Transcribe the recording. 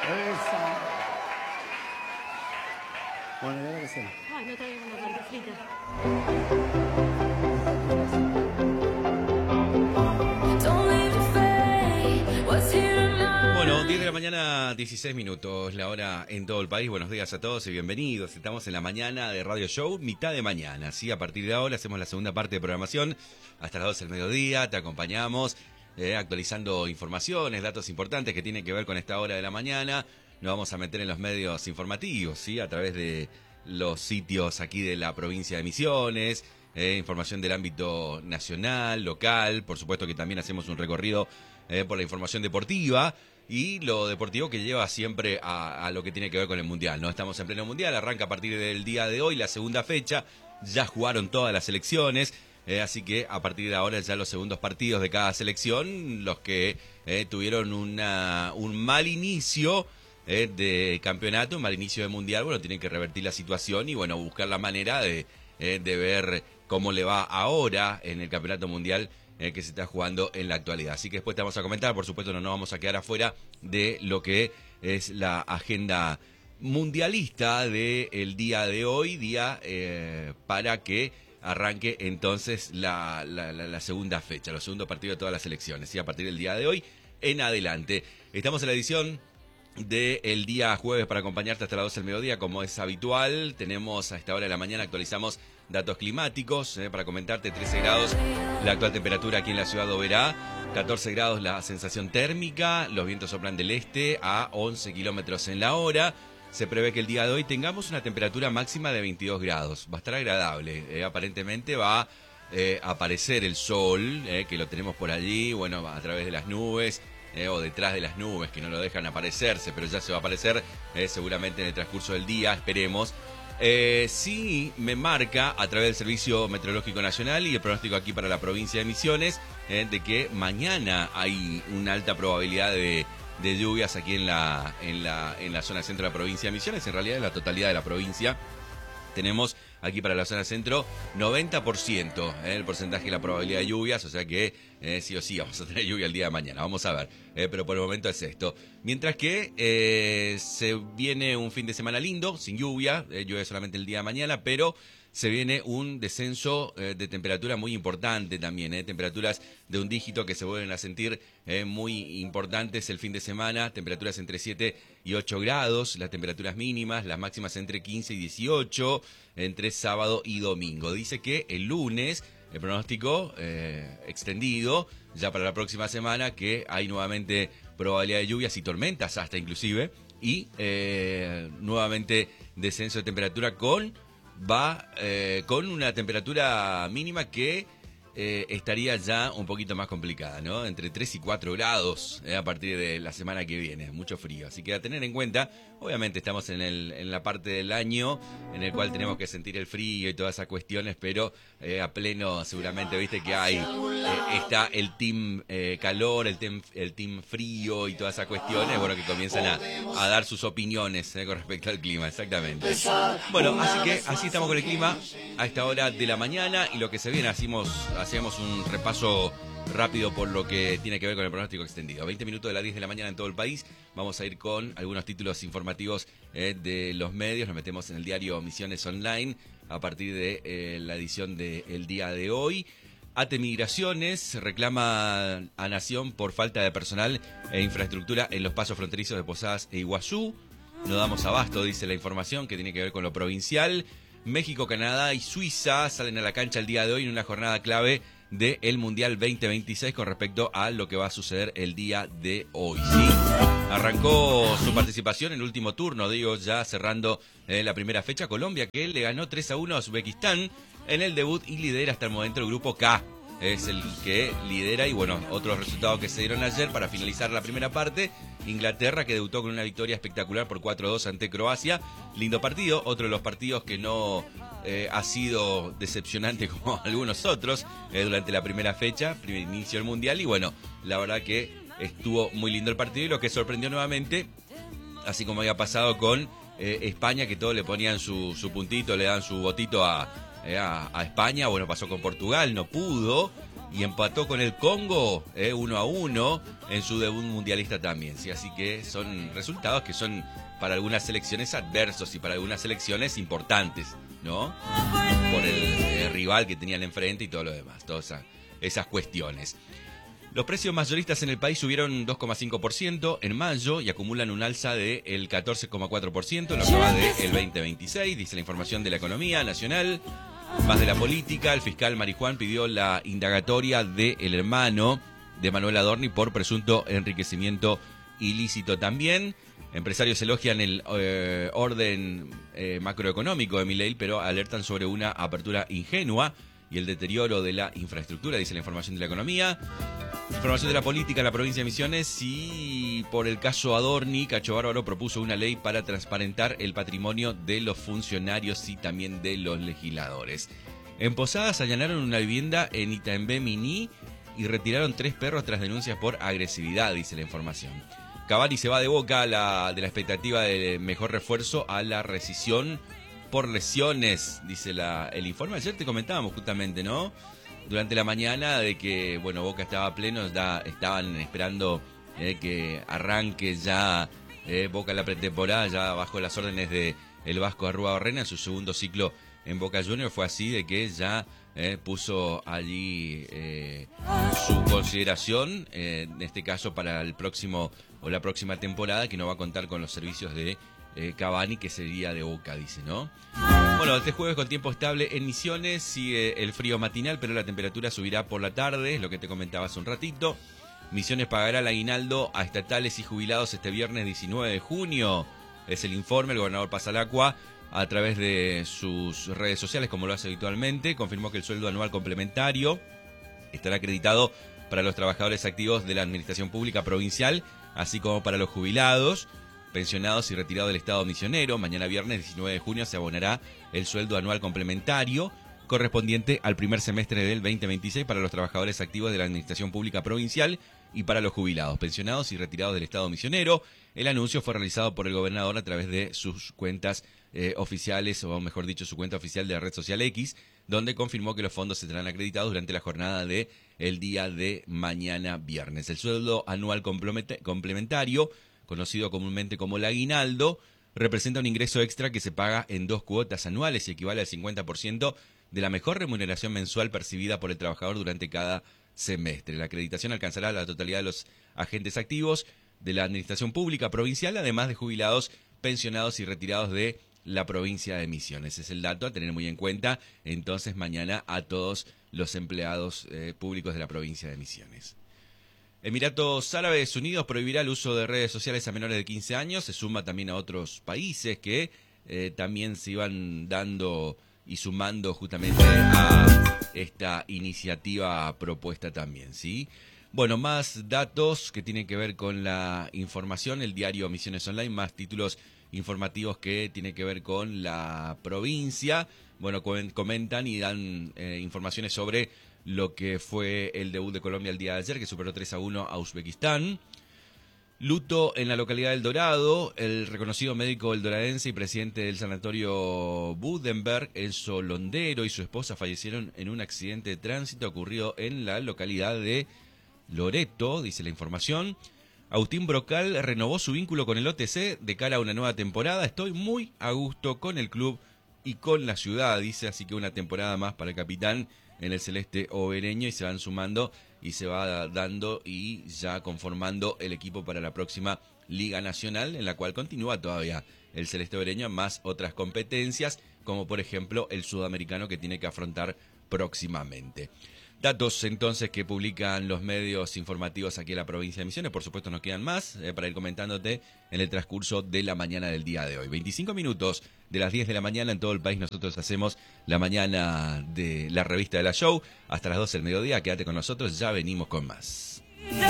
Esa. Bueno, ya que sea. Ay, no traigo una carne frita. Bueno, 10 de la mañana, 16 minutos, la hora en todo el país. Buenos días a todos y bienvenidos. Estamos en la mañana de Radio Show, mitad de mañana. ¿Sí? A partir de ahora hacemos la segunda parte de programación. Hasta las 12 del mediodía te acompañamos actualizando informaciones, datos importantes que tienen que ver con esta hora de la mañana. Nos vamos a meter en los medios informativos, ¿sí? A través de los sitios aquí de la provincia de Misiones, información del ámbito nacional, local. Por supuesto que también hacemos un recorrido por la información deportiva y lo deportivo que lleva siempre a lo que tiene que ver con el Mundial, ¿no? Estamos en pleno Mundial, arranca a partir del día de hoy la segunda fecha, ya jugaron todas las selecciones, así que a partir de ahora ya los segundos partidos de cada selección, los que tuvieron un mal inicio de campeonato, un mal inicio de Mundial, bueno, tienen que revertir la situación y bueno, buscar la manera de ver cómo le va ahora en el campeonato mundial que se está jugando en la actualidad. Así que después te vamos a comentar, por supuesto no nos vamos a quedar afuera de lo que es la agenda mundialista del día de hoy, día para que arranque entonces la segunda fecha, los segundos partidos de todas las selecciones, ¿sí? A partir del día de hoy en adelante. Estamos en la edición del día jueves para acompañarte hasta las 12 del mediodía, como es habitual. Tenemos a esta hora de la mañana, actualizamos datos climáticos para comentarte. 13 grados la actual temperatura aquí en la ciudad de Oberá, 14 grados la sensación térmica, los vientos soplan del este a 11 kilómetros en la hora. Se prevé que el día de hoy tengamos una temperatura máxima de 22 grados, va a estar agradable, aparentemente va a aparecer el sol, que lo tenemos por allí, bueno, a través de las nubes, o detrás de las nubes que no lo dejan aparecerse, pero ya se va a aparecer seguramente en el transcurso del día, esperemos. Sí me marca a través del Servicio Meteorológico Nacional y el pronóstico aquí para la provincia de Misiones de que mañana hay una alta probabilidad de lluvias aquí en la zona centro de la provincia de Misiones, en realidad en la totalidad de la provincia. Tenemos aquí para la zona centro 90% el porcentaje de la probabilidad de lluvias, o sea que sí o sí vamos a tener lluvia el día de mañana, vamos a ver, pero por el momento es esto. Mientras que se viene un fin de semana lindo, sin lluvia, llueve solamente el día de mañana, pero se viene un descenso de temperatura muy importante también, temperaturas de un dígito que se vuelven a sentir muy importantes el fin de semana, temperaturas entre 7 y 8 grados, las temperaturas mínimas, las máximas entre 15 y 18, entre sábado y domingo. Dice que el lunes, el pronóstico extendido, ya para la próxima semana, que hay nuevamente probabilidad de lluvias y tormentas hasta inclusive, y nuevamente descenso de temperatura con una temperatura mínima que estaría ya un poquito más complicada, ¿no? Entre 3 y 4 grados a partir de la semana que viene, mucho frío. Así que a tener en cuenta, obviamente estamos en la parte del año en el cual tenemos que sentir el frío y todas esas cuestiones, pero a pleno seguramente, viste que está el team calor, el team frío y todas esas cuestiones, bueno, que comienzan a dar sus opiniones con respecto al clima, exactamente. Bueno, así que así estamos con el clima a esta hora de la mañana y lo que se viene, hacemos un repaso rápido por lo que tiene que ver con el pronóstico extendido. 20 minutos de las 10 de la mañana en todo el país. Vamos a ir con algunos títulos informativos de los medios. Nos metemos en el diario Misiones Online a partir de la edición del día de hoy. ATE Migraciones reclama a Nación por falta de personal e infraestructura en los pasos fronterizos de Posadas e Iguazú. No damos abasto, dice la información, que tiene que ver con lo provincial. México, Canadá y Suiza salen a la cancha el día de hoy en una jornada clave del Mundial 2026 con respecto a lo que va a suceder el día de hoy, ¿sí? Arrancó su participación en el último turno, digo, ya cerrando la primera fecha, Colombia, que le ganó 3-1 a Uzbekistán en el debut y lidera hasta el momento el grupo K. Es el que lidera y bueno, otros resultados que se dieron ayer para finalizar la primera parte. Inglaterra, que debutó con una victoria espectacular por 4-2 ante Croacia. Lindo partido, otro de los partidos que no ha sido decepcionante como algunos otros durante la primera fecha, primer inicio del Mundial. Y bueno, la verdad que estuvo muy lindo el partido y lo que sorprendió nuevamente, así como había pasado con España, que todos le ponían su puntito, le dan su votito a España. Bueno, pasó con Portugal, no pudo. y empató con el Congo 1-1 en su debut mundialista también. ¿Sí? Así que son resultados que son para algunas selecciones adversos y para algunas selecciones importantes, ¿no? Por el rival que tenían enfrente y todo lo demás, todas esas cuestiones. Los precios mayoristas en el país subieron 2,5% en mayo y acumulan un alza del 14,4% en lo que va del 2026, dice la información de la economía nacional. Más de la política, el fiscal Marijuán pidió la indagatoria del hermano de Manuel Adorni por presunto enriquecimiento ilícito también. Empresarios elogian el orden macroeconómico de Milei, pero alertan sobre una apertura ingenua y el deterioro de la infraestructura, dice la información de la economía. Información de la política en la provincia de Misiones y por el caso Adorni, Cacho Bárbaro propuso una ley para transparentar el patrimonio de los funcionarios y también de los legisladores. En Posadas allanaron una vivienda en Itaembé Miní y retiraron 3 perros tras denuncias por agresividad, dice la información. Cavani se va de Boca de la expectativa de mejor refuerzo a la rescisión por lesiones, dice el informe. Ayer te comentábamos justamente, ¿no? Durante la mañana de que, bueno, Boca estaba pleno, ya estaban esperando que arranque ya Boca la pretemporada, ya bajo las órdenes de el Vasco Arruabarrena en su segundo ciclo en Boca Juniors. Fue así de que ya puso allí su consideración, en este caso para el próximo o la próxima temporada, que no va a contar con los servicios de Cavani, que sería de Boca, dice, ¿no? Bueno, este jueves con tiempo estable en Misiones, sigue el frío matinal, pero la temperatura subirá por la tarde, es lo que te comentaba hace un ratito. Misiones pagará el aguinaldo a estatales y jubilados este viernes 19 de junio. Es el informe, el gobernador Pasalacua, a través de sus redes sociales, como lo hace habitualmente, confirmó que el sueldo anual complementario estará acreditado para los trabajadores activos de la Administración Pública Provincial, así como para los jubilados, pensionados y retirados del Estado misionero. Mañana viernes 19 de junio se abonará el sueldo anual complementario correspondiente al primer semestre del 2026 para los trabajadores activos de la Administración Pública Provincial y para los jubilados, pensionados y retirados del Estado misionero. El anuncio fue realizado por el gobernador a través de sus cuentas oficiales, o mejor dicho, su cuenta oficial de la red social X, donde confirmó que los fondos serán acreditados durante la jornada de el día de mañana viernes. El sueldo anual complementario, conocido comúnmente como el aguinaldo, representa un ingreso extra que se paga en 2 cuotas anuales y equivale al 50% de la mejor remuneración mensual percibida por el trabajador durante cada semestre. La acreditación alcanzará la totalidad de los agentes activos de la Administración Pública Provincial, además de jubilados, pensionados y retirados de la provincia de Misiones. Es el dato a tener muy en cuenta entonces mañana a todos los empleados públicos de la provincia de Misiones. Emiratos Árabes Unidos prohibirá el uso de redes sociales a menores de 15 años. Se suma también a otros países que también se iban dando y sumando justamente a esta iniciativa propuesta también, ¿sí? Bueno, más datos que tienen que ver con la información. El diario Misiones Online, más títulos informativos que tienen que ver con la provincia. Bueno, comentan y dan informaciones sobre lo que fue el debut de Colombia el día de ayer, que superó 3-1 a Uzbekistán. Luto en la localidad del Dorado. El reconocido médico eldoradense y presidente del sanatorio Budenberg, Enzo Londero, y su esposa fallecieron en un accidente de tránsito ocurrido en la localidad de Loreto, dice la información. Agustín Brocal renovó su vínculo con el OTC de cara a una nueva temporada. Estoy muy a gusto con el club y con la ciudad, dice, así que una temporada más para el capitán en el celeste obereño, y se van sumando y se va dando y ya conformando el equipo para la próxima Liga Nacional, en la cual continúa todavía el celeste obereño, más otras competencias, como por ejemplo el sudamericano que tiene que afrontar próximamente. Datos entonces que publican los medios informativos aquí en la provincia de Misiones. Por supuesto nos quedan más para ir comentándote en el transcurso de la mañana del día de hoy. 25 minutos de las 10 de la mañana en todo el país. Nosotros hacemos la mañana de la revista de la Show hasta las 12 del mediodía. Quédate con nosotros, ya venimos con más.